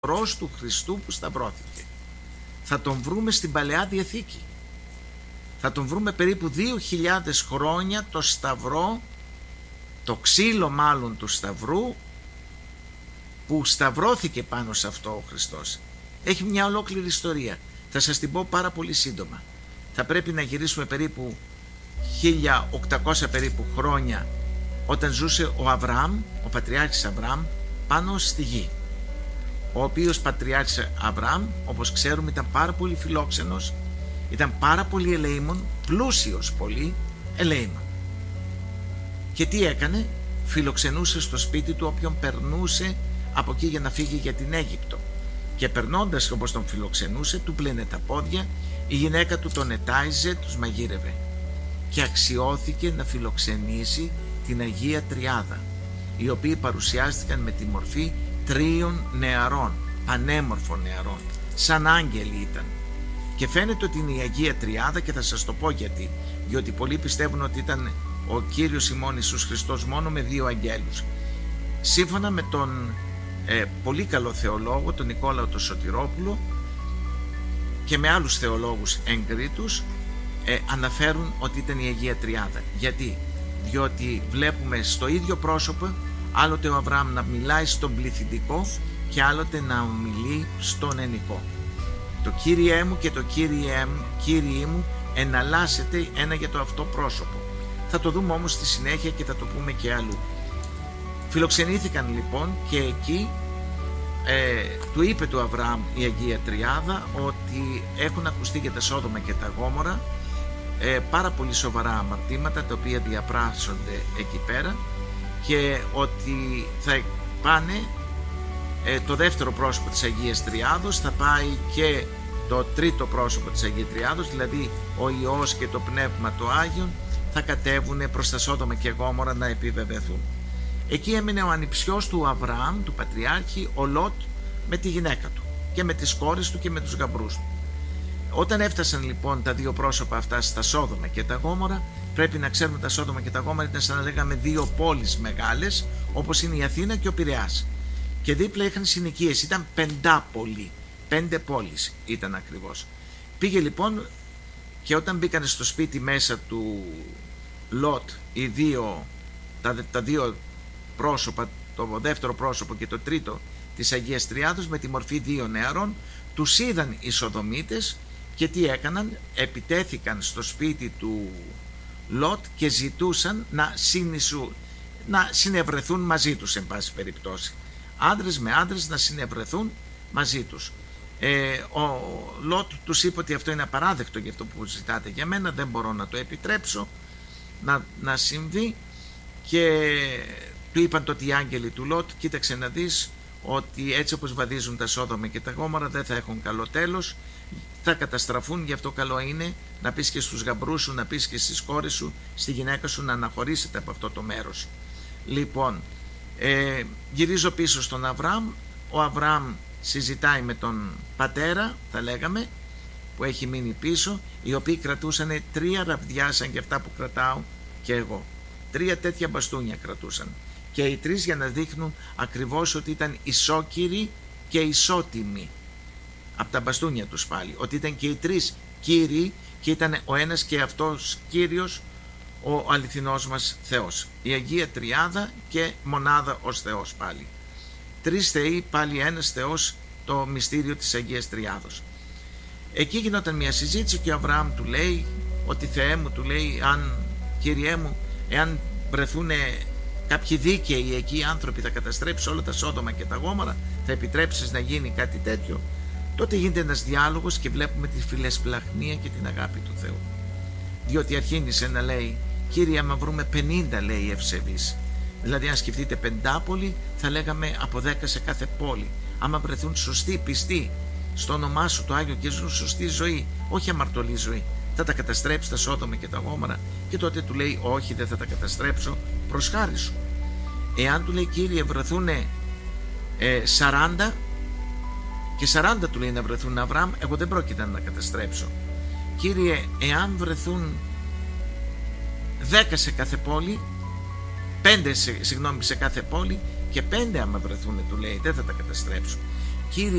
σταυρός του Χριστού που σταυρώθηκε. Θα τον βρούμε στην Παλαιά Διαθήκη. Θα τον βρούμε περίπου 2.000 χρόνια το σταυρό, το ξύλο μάλλον του σταυρού που σταυρώθηκε πάνω σε αυτό ο Χριστός. Έχει μια ολόκληρη ιστορία. Θα σας την πω πάρα πολύ σύντομα. Θα πρέπει να γυρίσουμε περίπου 1.800 περίπου χρόνια όταν ζούσε ο Αβραάμ, ο πατριάρχης Αβραάμ, πάνω στη γη. Ο οποίος πατριάρχης Αβραάμ, όπως ξέρουμε, ήταν πάρα πολύ φιλόξενος, ήταν πάρα πολύ ελεήμων, πλούσιος πολύ ελεήμων. Και τι έκανε? Φιλοξενούσε στο σπίτι του όποιον περνούσε από εκεί για να φύγει για την Αίγυπτο. Και περνώντας όπως τον φιλοξενούσε, του πλένε τα πόδια, η γυναίκα του τον ετάιζε, τους μαγείρευε. Και αξιώθηκε να φιλοξενήσει την Αγία Τριάδα, οι οποίοι παρουσιάστηκαν με τη μορφή τρίων νεαρών, πανέμορφων νεαρών, σαν άγγελοι ήταν. Και φαίνεται ότι είναι η Αγία Τριάδα, και θα σας το πω γιατί. Διότι πολλοί πιστεύουν ότι ήταν ο Κύριος ημών Ιησούς Χριστός μόνο με 2 αγγέλους. Σύμφωνα με τον πολύ καλό θεολόγο, τον Νικόλαο τον Σωτηρόπουλο, και με άλλους θεολόγους εγκρίτους, αναφέρουν ότι ήταν η Αγία Τριάδα. Γιατί? Διότι βλέπουμε στο ίδιο πρόσωπο άλλοτε ο Αβραάμ να μιλάει στον πληθυντικό και άλλοτε να ομιλεί στον ενικό. Το Κύριέ μου και το Κύριέ μου εναλλάσσεται ένα για το αυτό πρόσωπο. Θα το δούμε όμως στη συνέχεια και θα το πούμε και αλλού. Φιλοξενήθηκαν λοιπόν, και εκεί του είπε του Αβραάμ η Αγία Τριάδα ότι έχουν ακουστεί για τα Σόδομα και τα Γόμορα πάρα πολύ σοβαρά αμαρτήματα τα οποία διαπράσσονται εκεί πέρα, και ότι θα πάνε το δεύτερο πρόσωπο της Αγίας Τριάδος, θα πάει και το τρίτο πρόσωπο της Αγίας Τριάδος, δηλαδή ο Υιός και το Πνεύμα το Άγιον θα κατέβουν προς τα Σόδομα και Γόμορα να επιβεβαιωθούν. Εκεί έμεινε ο ανιψιός του Αβραάμ, του πατριάρχη, ο Λότ, με τη γυναίκα του και με τις κόρες του και με τους γαμπρούς του. Όταν έφτασαν λοιπόν τα 2 πρόσωπα αυτά στα Σόδομα και τα Γόμορα, πρέπει να ξέρουμε τα Σόδομα και τα Γόμορα ήταν σαν να λέγαμε 2 πόλεις μεγάλες, όπως είναι η Αθήνα και ο Πειραιάς. Και δίπλα είχαν συνοικίες, ήταν 5 πόλη, 5 πόλεις ήταν ακριβώς. Πήγε λοιπόν, και όταν μπήκαν στο σπίτι μέσα του Λότ τα 2 πρόσωπα, το δεύτερο πρόσωπο και το τρίτο της Αγίας Τριάδος με τη μορφή 2 νεαρών, τους είδαν οι Σοδομίτες και τι έκαναν? Επιτέθηκαν στο σπίτι του Λότ και ζητούσαν να συνευρεθούν μαζί τους, εν πάση περιπτώσει. Άντρες με άντρες να συνευρεθούν μαζί τους. Ο Λότ τους είπε ότι αυτό είναι απαράδεκτο για αυτό που ζητάτε για μένα, δεν μπορώ να το επιτρέψω να συμβεί, και του είπαν τότε οι άγγελοι του Λότ: κοίταξε να δεις ότι έτσι όπως βαδίζουν τα Σόδομα και τα Γόμορα δεν θα έχουν καλό τέλος, θα καταστραφούν, γι' αυτό καλό είναι να πεις και στους γαμπρούς σου, να πεις και στις κόρες σου, στη γυναίκα σου να αναχωρήσετε από αυτό το μέρος. Λοιπόν, γυρίζω πίσω στον Αβραάμ. Ο Αβραάμ συζητάει με τον πατέρα, θα λέγαμε, που έχει μείνει πίσω, οι οποίοι κρατούσαν 3 ραβδιά σαν και αυτά που κρατάω και εγώ. 3 τέτοια μπαστούνια κρατούσαν, και οι 3 για να δείχνουν ακριβώς ότι ήταν ισόκυροι και ισότιμοι από τα μπαστούνια τους πάλι, ότι ήταν και οι 3 κύριοι και ήταν ο ένας και αυτός Κύριος, ο αληθινός μας Θεός, η Αγία Τριάδα και μονάδα ως Θεός πάλι. 3 θεοί, πάλι ένας Θεός, το μυστήριο της Αγίας Τριάδος. Εκεί γινόταν μια συζήτηση και ο Αβραάμ του λέει ότι Θεέ μου, του λέει, Κύριέ μου, εάν βρεθούν κάποιοι δίκαιοι εκεί οι άνθρωποι, θα καταστρέψεις όλα τα Σόδομα και τα Γόμορα, θα επιτρέψεις να γίνει κάτι τέτοιο? Τότε γίνεται ένας διάλογος και βλέπουμε τη φιλεσπλαχνία και την αγάπη του Θεού. Διότι αρχίνησε να λέει: Κύριε, άμα βρούμε 50, λέει, ευσεβείς, δηλαδή αν σκεφτείτε 50 θα λέγαμε από 10 σε κάθε πόλη, άμα βρεθούν σωστοί, πιστοί στο όνομά σου το Άγιο και ζουν σωστή ζωή, όχι αμαρτωλή ζωή, θα τα καταστρέψει τα Σόδομα και τα Γόμορα? Και τότε του λέει: όχι, δεν θα τα καταστρέψω, προς χάρη σου. Εάν του λέει: Κύριε, βρεθούν 40, και 40 του λέει να βρεθούν, Αβραάμ, εγώ δεν πρόκειται να τα καταστρέψω. Κύριε, εάν βρεθούν 10 σε κάθε πόλη, 5 σε κάθε πόλη, και 5 άμα βρεθούν, του λέει, δεν θα τα καταστρέψω. Κύριε